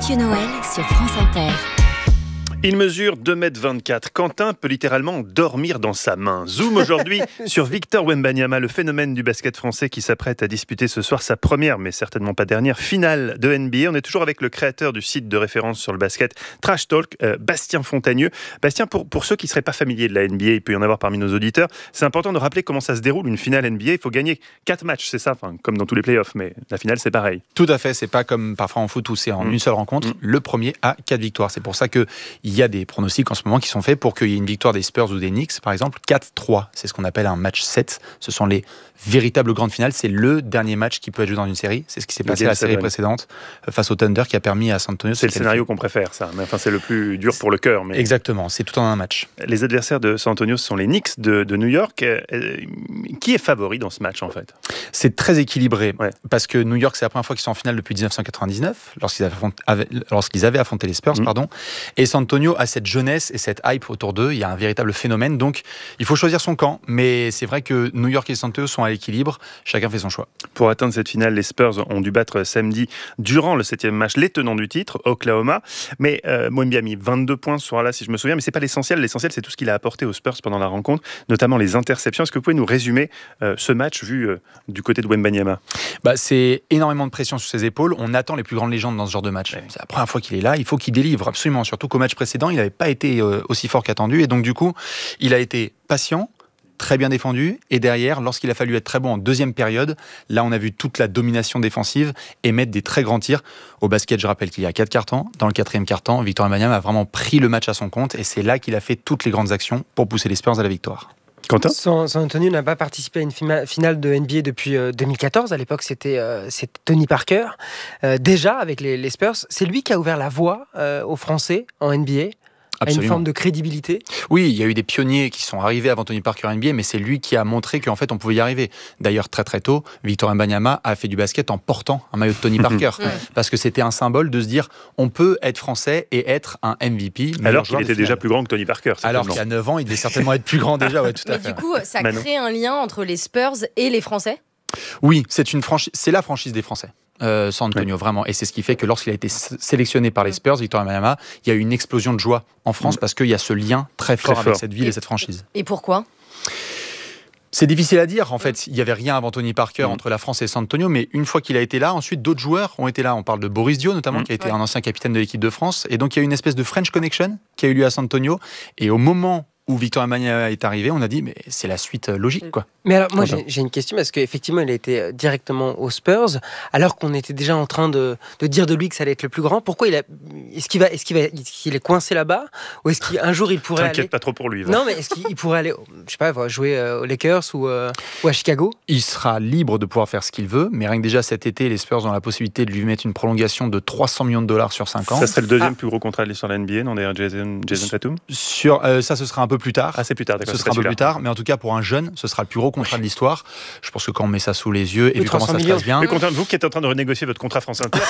Mathieu Noël sur France Inter. Il mesure 2,24 m. Quentin peut littéralement dormir dans sa main. Zoom aujourd'hui sur Victor Wembanyama, le phénomène du basket français qui s'apprête à disputer ce soir sa première, mais certainement pas dernière, finale de NBA. On est toujours avec le créateur du site de référence sur le basket, Trash Talk, Bastien Fontagneux. Bastien, pour ceux qui ne seraient pas familiers de la NBA, il peut y en avoir parmi nos auditeurs, c'est important de rappeler comment ça se déroule une finale NBA. Il faut gagner 4 matchs, c'est ça, comme dans tous les playoffs, mais la finale c'est pareil. Tout à fait, c'est pas comme parfois en foot où c'est en une seule rencontre. Le premier a 4 victoires. C'est pour ça qu'il y a des pronostics en ce moment qui sont faits pour qu'il y ait une victoire des Spurs ou des Knicks, par exemple. 4-3, c'est ce qu'on appelle un match 7. Ce sont les véritables grandes finales. C'est le dernier match qui peut être joué dans une série. C'est ce qui s'est passé à la série précédente face au Thunder qui a permis à San Antonio. C'est le scénario qu'on préfère, ça. Mais c'est le plus dur pour le cœur. Mais... Exactement, c'est tout en un match. Les adversaires de San Antonio, ce sont les Knicks de New York. Qui est favori dans ce match, en fait ? C'est très équilibré, parce que New York, c'est la première fois qu'ils sont en finale depuis 1999, lorsqu'ils avaient affronté les Spurs, et San Antonio a cette jeunesse et cette hype autour d'eux. Il y a un véritable phénomène, donc il faut choisir son camp, mais c'est vrai que New York et San Antonio sont à l'équilibre, chacun fait son choix. Pour atteindre cette finale, les Spurs ont dû battre samedi, durant le 7e match, les tenants du titre, Oklahoma, mais Wemby a mis 22 points ce soir-là, si je me souviens, mais c'est pas l'essentiel. L'essentiel, c'est tout ce qu'il a apporté aux Spurs pendant la rencontre, notamment les interceptions. Est-ce que vous pouvez nous résumer ce match vu du côté de Wembanyama ? C'est énormément de pression sur ses épaules. On attend les plus grandes légendes dans ce genre de match. C'est la première fois qu'il est là. Il faut qu'il délivre absolument. Surtout qu'au match précédent, il n'avait pas été aussi fort qu'attendu. Et donc, du coup, il a été patient, très bien défendu. Et derrière, lorsqu'il a fallu être très bon en deuxième période, là, on a vu toute la domination défensive et mettre des très grands tirs. Au basket, je rappelle qu'il y a 4 cartons. Dans le 4e quart-temps, Victor Wembanyama a vraiment pris le match à son compte. Et c'est là qu'il a fait toutes les grandes actions pour pousser les Spurs à la victoire. Quentin ? San Antonio n'a pas participé à une finale de NBA depuis 2014. À l'époque, c'était Tony Parker. Déjà, avec les Spurs, c'est lui qui a ouvert la voie aux Français en NBA. Absolument. À une forme de crédibilité. Oui, il y a eu des pionniers qui sont arrivés avant Tony Parker NBA, mais c'est lui qui a montré qu'en fait on pouvait y arriver. D'ailleurs, très très tôt, Victor Wembanyama a fait du basket en portant un maillot de Tony Parker, parce que c'était un symbole de se dire on peut être français et être un MVP. Alors qu'il était déjà plus grand que Tony Parker. Alors qu'il y a 9 ans, il devait certainement être plus grand déjà. Ouais, tout à fait. Du coup, ça crée un lien entre les Spurs et les Français ? Oui, c'est la franchise des Français. San Antonio, vraiment. Et c'est ce qui fait que lorsqu'il a été sélectionné par les Spurs, Victor Wembanyama, il y a eu une explosion de joie en France parce qu'il y a ce lien très fort avec cette ville et cette franchise. Et pourquoi ? C'est difficile à dire. En fait, il n'y avait rien avant Tony Parker entre la France et San Antonio, mais une fois qu'il a été là, ensuite d'autres joueurs ont été là. On parle de Boris Dio notamment, qui a été un ancien capitaine de l'équipe de France. Et donc il y a eu une espèce de French Connection qui a eu lieu à San Antonio. Et au moment où Victor Wembanyama est arrivé, on a dit mais c'est la suite logique, quoi. Mais alors moi j'ai une question parce qu'effectivement il a été directement aux Spurs alors qu'on était déjà en train de dire de lui que ça allait être le plus grand. Pourquoi est-ce qu'il est coincé là-bas ou est-ce qu'un jour il pourrait T'inquiète pas trop pour lui. Non mais est-ce qu'il pourrait aller, je sais pas, jouer aux Lakers ou à Chicago ? Il sera libre de pouvoir faire ce qu'il veut, mais rien que déjà cet été, les Spurs ont la possibilité de lui mettre une prolongation de $300 millions sur 5 ans. Ça serait le deuxième plus gros contrat de l'histoire de la NBA, non, derrière Jason Tatum ? Ça, ce sera un peu plus tard. Ah, c'est plus tard, d'accord. Ce sera un peu plus tard, mais en tout cas, pour un jeune, ce sera le plus gros contrat de l'histoire. Je pense que quand on met ça sous les yeux, et vu comment ça se passe bien... Mais Quentin, vous qui êtes en train de renégocier votre contrat France Inter,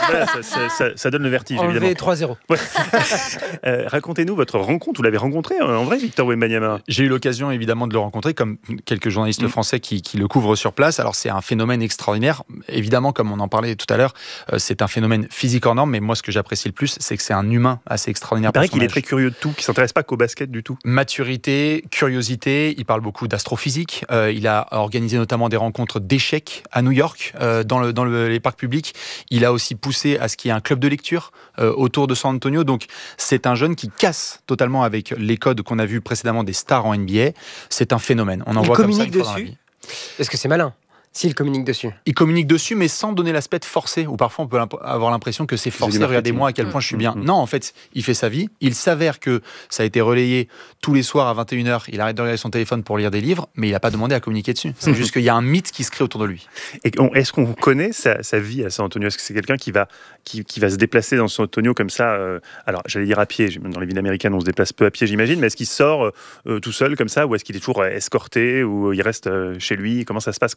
ça donne le vertige, évidemment. 3-0. Ouais. Racontez-nous votre rencontre. Vous l'avez rencontré en vrai, Victor Wembanyama ? J'ai eu l'occasion, évidemment, de le rencontrer, comme quelques journalistes français qui le couvrent sur place. Alors, c'est un phénomène extraordinaire. Évidemment, comme on en parlait tout à l'heure, c'est un phénomène physique hors norme, mais moi, ce que j'apprécie le plus, c'est que c'est un humain assez extraordinaire. Il paraît qu'il est très curieux de tout, qu'il ne s'intéresse pas qu'au basket du tout. Maturité, curiosité, il parle beaucoup d'astrophysique. Il a organisé notamment des rencontres d'échecs à New York, dans les parcs publics. Il a aussi poussé à ce qu'il y ait un club de lecture autour de San Antonio. Donc, c'est un jeune qui casse totalement avec les codes qu'on a vus précédemment des stars en NBA. C'est un phénomène. On en voit comme ça une fois dans la vie. Est-ce que c'est malin ? S'il communique dessus. Il communique dessus, mais sans donner l'aspect forcé, où parfois on peut avoir l'impression que c'est forcé. Regardez-moi à quel point je suis bien. Non, en fait, il fait sa vie. Il s'avère que ça a été relayé tous les soirs à 21h. Il arrête de regarder son téléphone pour lire des livres, mais il n'a pas demandé à communiquer dessus. C'est juste qu'il y a un mythe qui se crée autour de lui. Et est-ce qu'on connaît sa vie à San Antonio ? Est-ce que c'est quelqu'un qui va se déplacer dans San Antonio comme ça alors, j'allais dire à pied. Dans les villes américaines, on se déplace peu à pied, j'imagine. Mais est-ce qu'il sort tout seul comme ça, ou est-ce qu'il est toujours escorté, ou il reste chez lui ? Comment ça se passe quand on est une star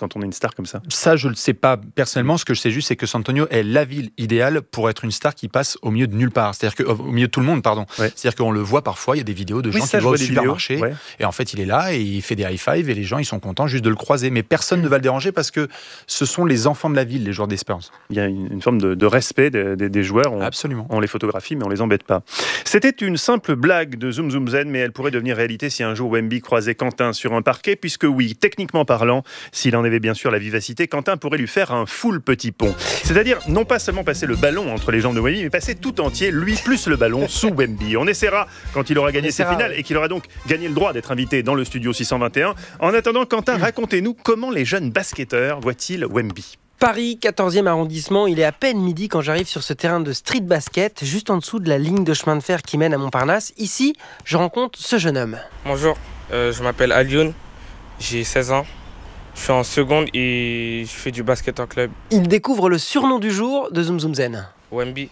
star comme ça? Ça, je ne le sais pas personnellement. Ce que je sais juste, c'est que San Antonio est la ville idéale pour être une star qui passe au milieu de nulle part. C'est-à-dire au milieu de tout le monde, pardon. Ouais. C'est-à-dire qu'on le voit parfois, il y a des vidéos de gens qui vont au supermarché. Ouais. Et en fait, il est là et il fait des high-five et les gens, ils sont contents juste de le croiser. Mais personne ne va le déranger parce que ce sont les enfants de la ville, les joueurs des Spurs. Il y a une forme de respect des joueurs. Absolument. On les photographie, mais on les embête pas. C'était une simple blague de Zoom Zoom Zen, mais elle pourrait devenir réalité si un jour Wemby croisait Quentin sur un parquet, puisque oui, techniquement parlant, s'il en avait bien sûr la vivacité, Quentin pourrait lui faire un full petit pont. C'est-à-dire non pas seulement passer le ballon entre les jambes de Wemby, mais passer tout entier, lui plus le ballon, sous Wemby. On essaiera quand il aura gagné ses finales et qu'il aura donc gagné le droit d'être invité dans le studio 621. En attendant, Quentin, racontez-nous comment les jeunes basketteurs voient-ils Wemby. Paris, 14e arrondissement, il est à peine midi quand j'arrive sur ce terrain de street basket, juste en dessous de la ligne de chemin de fer qui mène à Montparnasse. Ici, je rencontre ce jeune homme. Bonjour, je m'appelle Alioun, j'ai 16 ans, je suis en seconde et je fais du basket en club. Il découvre le surnom du jour de Zoom Zoom Zen. Wemby,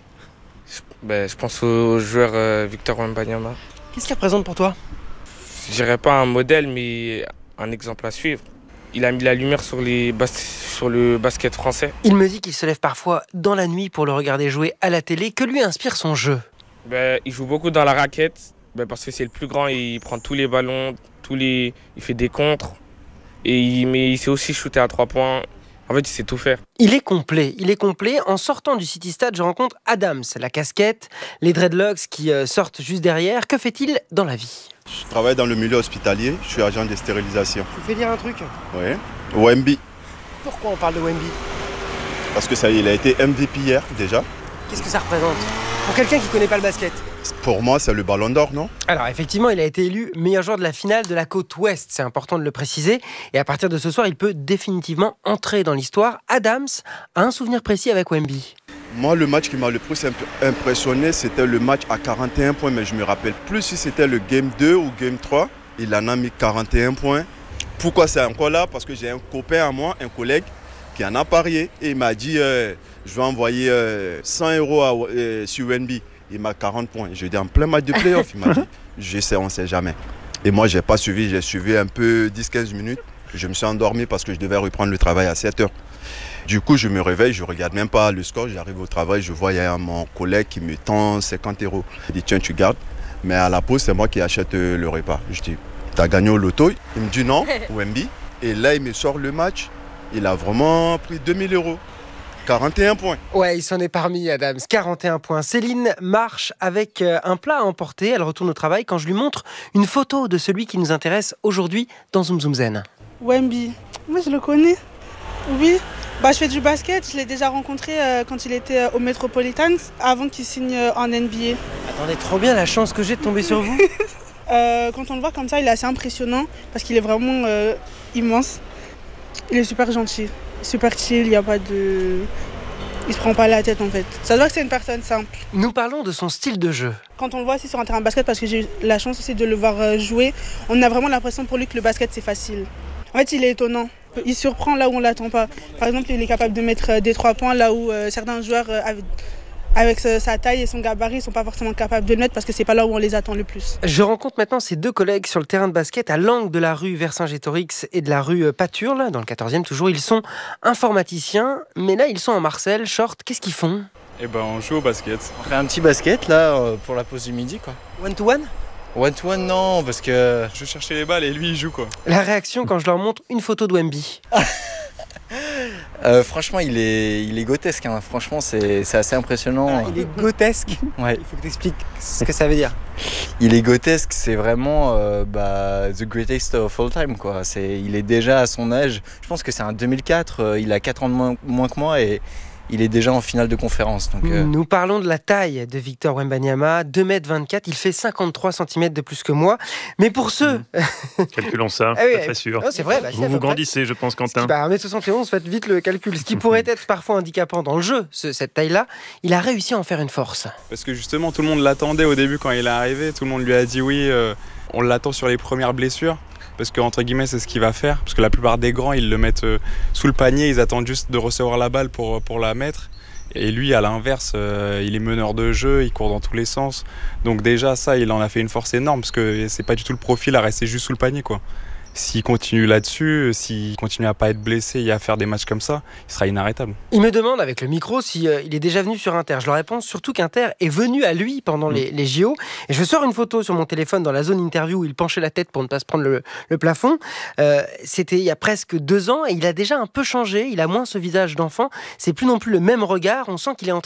je pense au joueur Victor Wembanyama. Qu'est-ce qu'il représente pour toi? Je dirais pas un modèle, mais un exemple à suivre. Il a mis la lumière sur le basket français. Il me dit qu'il se lève parfois dans la nuit pour le regarder jouer à la télé. Que lui inspire son jeu? Il joue beaucoup dans la raquette, parce que c'est le plus grand, il prend tous les ballons, il fait des contres, mais il sait aussi shooter à 3 points. En fait, il sait tout faire. Il est complet. En sortant du City Stade, je rencontre Adams, la casquette, les dreadlocks qui sortent juste derrière. Que fait-il dans la vie? Je travaille dans le milieu hospitalier, je suis agent de stérilisation. Tu fais dire un truc? Oui. Wemby. Pourquoi on parle de Wemby? Parce que il a été MVP hier déjà. Qu'est-ce que ça représente pour quelqu'un qui ne connaît pas le basket? Pour moi, c'est le ballon d'or, non? Alors effectivement, il a été élu meilleur joueur de la finale de la côte ouest, c'est important de le préciser. Et à partir de ce soir, il peut définitivement entrer dans l'histoire. Adams a un souvenir précis avec Wemby. Moi, le match qui m'a le plus impressionné, c'était le match à 41 points. Mais je ne me rappelle plus si c'était le Game 2 ou Game 3. Il en a mis 41 points. Pourquoi c'est encore là? Parce que j'ai un copain à moi, un collègue, qui en a parié. Et il m'a dit, je vais envoyer 100 € sur Wemby. Il m'a 40 points. Je dis en plein match de play-off. Il m'a dit, je sais, on ne sait jamais. Et moi, je n'ai pas suivi. J'ai suivi un peu 10-15 minutes. Je me suis endormi parce que je devais reprendre le travail à 7 heures. Du coup, je me réveille, je ne regarde même pas le score. J'arrive au travail, je vois il y a mon collègue qui me tend 50 €. Il dit, tiens, tu gardes. Mais à la pause, c'est moi qui achète le repas. Je dis, tu as gagné au loto? Il me dit non, Wemby. Et là, il me sort le match. Il a vraiment pris 2000 €. 41 points. Ouais, il s'en est parmi, Adams. 41 points. Céline marche avec un plat à emporter. Elle retourne au travail quand je lui montre une photo de celui qui nous intéresse aujourd'hui dans Zoom Zoom Zen. Wemby. Moi, je le connais. Oui. Je fais du basket. Je l'ai déjà rencontré quand il était au Metropolitans, avant qu'il signe en NBA. Attendez, trop bien la chance que j'ai de tomber sur vous. Quand on le voit comme ça, il est assez impressionnant parce qu'il est vraiment immense. Il est super gentil. Super chill, il n'y a pas de... Il se prend pas la tête en fait. Ça se voit que c'est une personne simple. Nous parlons de son style de jeu. Quand on le voit aussi sur un terrain de basket, parce que j'ai eu la chance aussi de le voir jouer, on a vraiment l'impression pour lui que le basket c'est facile. En fait, il est étonnant. Il surprend là où on l'attend pas. Par exemple, il est capable de mettre des 3 points là où certains joueurs avec sa taille et son gabarit, ils sont pas forcément capables de le mettre parce que c'est pas là où on les attend le plus. Je rencontre maintenant ces deux collègues sur le terrain de basket à l'angle de la rue Vercingétorix et de la rue Paturle, dans le 14e toujours. Ils sont informaticiens, mais là ils sont en Marcel, short. Qu'est-ce qu'ils font? On joue au basket. On fait un petit basket là pour la pause du midi quoi. One to one? One to one non, parce que... Je cherchais les balles et lui il joue quoi. La réaction quand je leur montre une photo de Wemby. Franchement, il est grotesque. Hein. Franchement, c'est assez impressionnant. Ah, il est grotesque. Ouais. Il faut que tu expliques ce que ça veut dire. Il est grotesque, c'est vraiment the greatest of all time. Quoi. Il est déjà à son âge. Je pense que c'est un 2004. Il a 4 ans de moins que moi et il est déjà en finale de conférence. Donc, Nous parlons de la taille de Victor Wembanyama, 2,24 m, il fait 53 cm de plus que moi. Mais pour ceux... Calculons ça, ah oui, pas très sûr. Oh, c'est vrai, vous grandissez, je pense, Quentin. 1m71, faites vite le calcul. Ce qui pourrait être parfois handicapant dans le jeu, cette taille-là, il a réussi à en faire une force. Parce que justement, tout le monde l'attendait au début quand il est arrivé. Tout le monde lui a dit oui, on l'attend sur les premières blessures. Parce que, entre guillemets, c'est ce qu'il va faire. Parce que la plupart des grands, ils le mettent sous le panier, ils attendent juste de recevoir la balle pour la mettre. Et lui, à l'inverse, il est meneur de jeu, il court dans tous les sens. Donc déjà, ça, il en a fait une force énorme, parce que c'est pas du tout le profil à rester juste sous le panier, quoi. s'il continue là-dessus, s'il continue à pas être blessé et à faire des matchs comme ça, il sera inarrêtable. Il me demande avec le micro si il est déjà venu sur Inter. Je leur réponds surtout qu'Inter est venu à lui pendant les JO. Et je sors une photo sur mon téléphone dans la zone interview où il penchait la tête pour ne pas se prendre le plafond. C'était il y a presque 2 ans et il a déjà un peu changé. Il a moins ce visage d'enfant. C'est plus non plus le même regard. On sent qu'il est en train